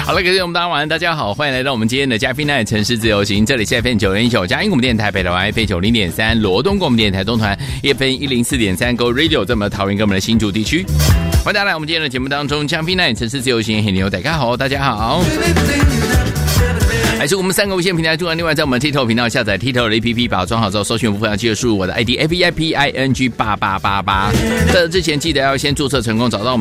好了，各位我们大家晚安，大家好，欢迎来到我们今天的嘉宾奈城市自由行，这里是 FM 909嘉义广播电台北台湾 FM 90.3罗东广播电台东团 FM 104.3 Go Radio， 在我们的桃园跟我们的新竹地区。欢迎大家来我们今天的节目当中，嘉宾奈城市自由行，大家好，大家好。还是我们3个无线平台，另外在我们 TikTok 频道下载 TikTok 的 APP， 把它装好之后，搜寻部分要记得输入我的 ID FVIPING8888。在之前记得要先注册成功，找到我们